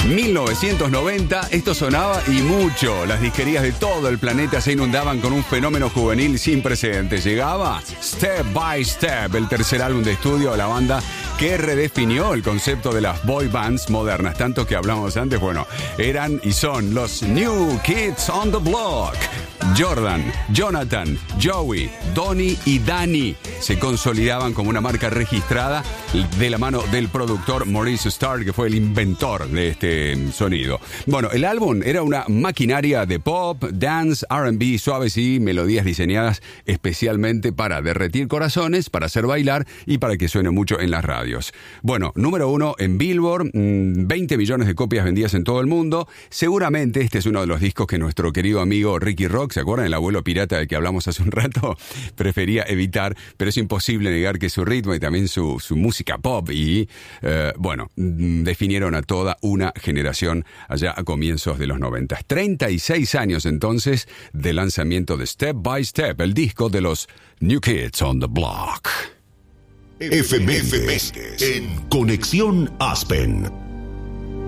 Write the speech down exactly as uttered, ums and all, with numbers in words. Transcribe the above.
mil novecientos noventa, esto sonaba y mucho. Las disquerías de todo el planeta se inundaban con un fenómeno juvenil sin precedentes. Llegaba Step by Step, el tercer álbum de estudio de la banda que redefinió el concepto de las boy bands modernas. Tanto que hablamos antes, bueno, eran y son los New Kids on the Block. Jordan, Jonathan, Joey, Donnie y Danny se consolidaban como una marca registrada de la mano del productor Maurice Starr, que fue el inventor de este sonido. Bueno, el álbum era una maquinaria de pop, dance, R and B suaves y melodías diseñadas especialmente para derretir corazones, para hacer bailar y para que suene mucho en las radios. Bueno, número uno en Billboard, veinte millones de copias vendidas en todo el mundo. Seguramente este es uno de los discos que nuestro querido amigo Ricky Rock, ¿se acuerdan? El abuelo pirata del que hablamos hace un rato, prefería evitar, pero es imposible negar que su ritmo y también su, su música pop y, eh, bueno, definieron a toda una generación allá a comienzos de los noventa. treinta y seis años entonces de lanzamiento de Step by Step, el disco de los New Kids on the Block. Efemérides en Conexión Aspen.